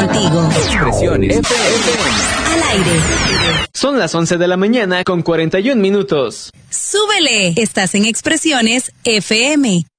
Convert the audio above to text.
contigo. Expresiones FM. Al aire. Son las 11 de la mañana con 41 minutos. Súbele. Estás en Expresiones FM.